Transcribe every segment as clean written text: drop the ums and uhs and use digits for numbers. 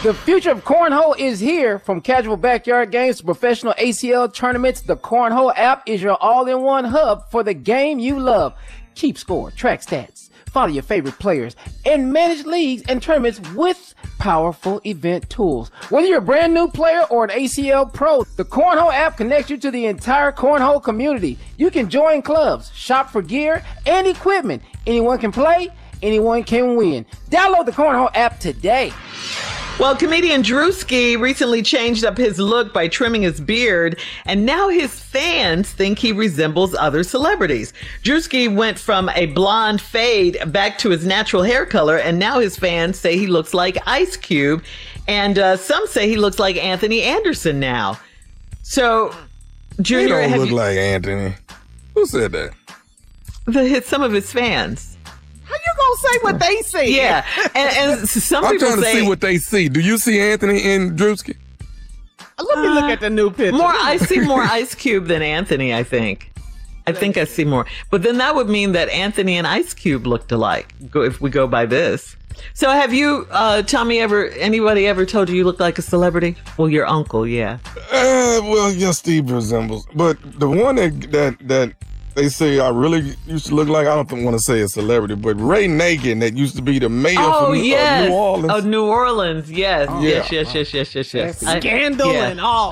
The future of cornhole is here. From casual backyard games to professional ACL tournaments, the Cornhole app is your all-in-one hub for the game you love. Keep score, track stats, follow your favorite players, and manage leagues and tournaments with powerful event tools. Whether you're a brand new player or an ACL pro, the Cornhole app connects you to the entire Cornhole community. You can join clubs, shop for gear and equipment. Anyone can play, anyone can win. Download the Cornhole app today. Well, comedian Drewski recently changed up his look by trimming his beard, and now his fans think he resembles other celebrities. Drewski went from a blonde fade back to his natural hair color, and now his fans say he looks like Ice Cube, and some say he looks like Anthony Anderson now. So, Junior, he don't look like Anthony. Who said that? Some of his fans. How you gonna say what they see? Yeah, and some I'm people trying to see what they see. Do you see Anthony in Drewski? Let me look at the new picture. I see more Ice Cube than Anthony, I think. I see more. But then that would mean that Anthony and Ice Cube looked alike, if we go by this. So have you, Tommy, anybody ever told you look like a celebrity? Well, your uncle, yeah. Well, yeah, Steve resembles. But the one that they say I really used to look like, I don't want to say a celebrity, but Ray Nagin, that used to be the mayor from New Orleans. Oh, New Orleans, yes. Oh, yes. Scandal and all.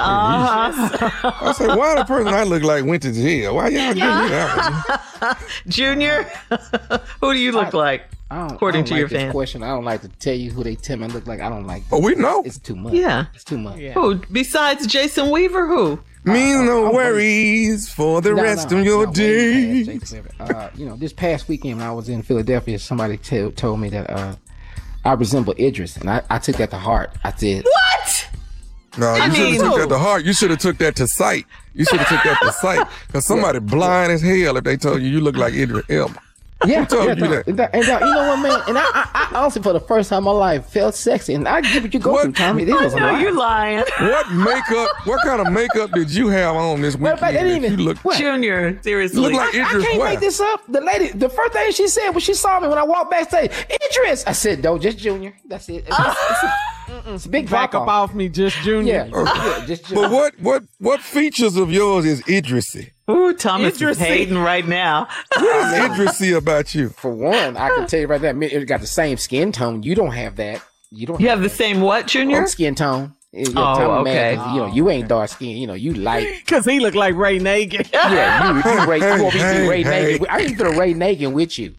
I said, why the person I look like went to jail? Why y'all do that? Junior, who do you look like? According to your fans. Question, I don't like to tell you who they tell me I look like. I don't like. Oh, we know. It's too much. Yeah, it's too much. Yeah. Who besides Jason Weaver? Who? Means no worries for the rest of your day. This past weekend when I was in Philadelphia, somebody told me that I resemble Idris, and I took that to heart. I said, "What?" No, you should have took that to heart. You should have took that to sight. You should have took that to sight, because somebody blind as hell if they told you look like Idris Elba. Yeah, Who told you that? And you know what, man? And I honestly, for the first time in my life, felt sexy. And I get what you go through, Tommy. This was you're lying. What kind of makeup did you have on this weekend? Junior, seriously. You look like Idris. I can't make this up. The lady, the first thing she said when she saw me when I walked backstage, Idris. I said, no, just Junior. That's it. It's a big back up off me, just Junior. Yeah, just Junior. But what features of yours is Idrisy? Ooh, Thomas is hating right now. What is Idrisy about you? For one, I can tell you right there, it got the same skin tone. You don't have that. You have the same what, Junior? Skin tone. Okay. Man, you ain't dark skin. You light. Because he look like Ray Nagin. Yeah, you won't be Ray Nagin. I can put a Ray Nagin with you.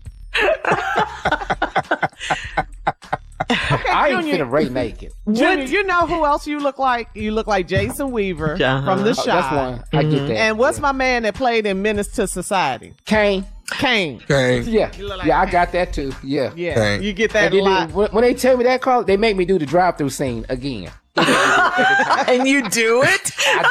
I ain't finna Ray Nagin. Junior, you know who else you look like? You look like Jason Weaver from The Chi. That's one. I get that. And what's my man that played in Menace to Society? Kane. Yeah. I got that too. Yeah. Kane. You get that a lot. When they tell me that, Carl, they make me do the drive-through scene again. And you do it?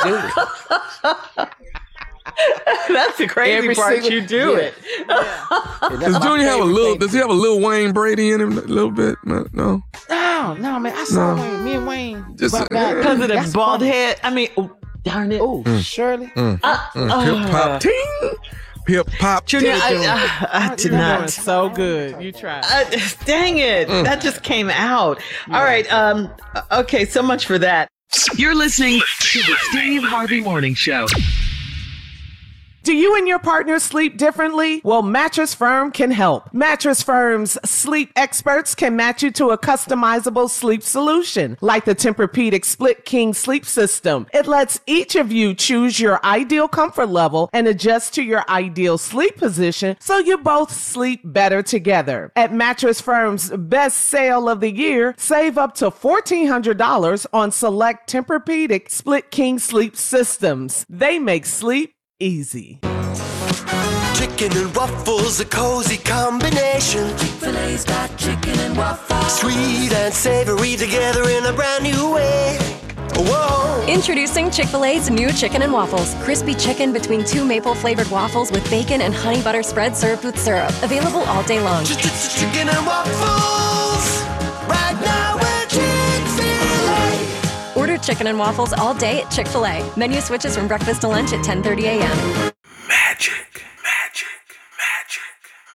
I do it. That's the crazy part. You do it. Does Junior have a little? Does he have a little Wayne Brady in him? A little bit? No, man. I saw Wayne. Me and Wayne. Because of the bald head. I mean, darn it. Oh, Shirley. Hip hop ting. Hip hop. Junior, I did not. So good. You tried. Dang it. That just came out. All right. Okay. So much for that. You're listening to the Steve Harvey Morning Show. Do you and your partner sleep differently? Well, Mattress Firm can help. Mattress Firm's sleep experts can match you to a customizable sleep solution, like the Tempur-Pedic Split King Sleep System. It lets each of you choose your ideal comfort level and adjust to your ideal sleep position so you both sleep better together. At Mattress Firm's best sale of the year, save up to $1,400 on select Tempur-Pedic Split King Sleep Systems. They make sleep easy. Chicken and waffles, a cozy combination. Chick-fil-A's got chicken and waffles. Sweet and savory together in a brand new way. Whoa. Introducing Chick-fil-A's new chicken and waffles. Crispy chicken between two maple-flavored waffles with bacon and honey butter spread served with syrup. Available all day long. Chicken and waffles. Right now we're Chick-fil-A. Order chicken and waffles all day at Chick-fil-A. Menu switches from breakfast to lunch at 10:30 a.m. Magic.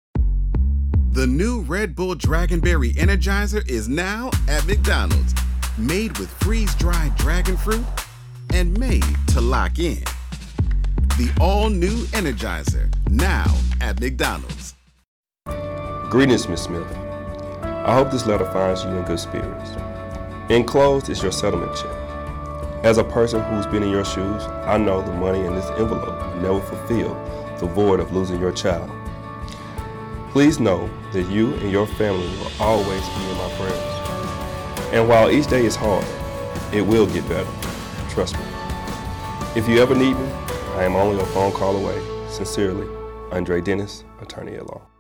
The new Red Bull Dragonberry Energizer is now at McDonald's. made with freeze-dried dragon fruit and made to lock in. The all-new Energizer, now at McDonald's. Greetings, Miss Smith. I hope this letter finds you in good spirits. Enclosed is your settlement check. As a person who's been in your shoes, I know the money in this envelope will never fulfill the void of losing your child. Please know that you and your family will always be in my prayers. And while each day is hard, it will get better. Trust me. If you ever need me, I am only a phone call away. Sincerely, Andre Dennis, attorney at law.